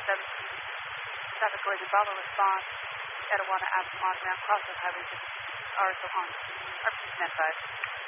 Traffic collision, Bravo response, Etiwana, Absalon, ground cross of highway 6, RSO on, RP 95.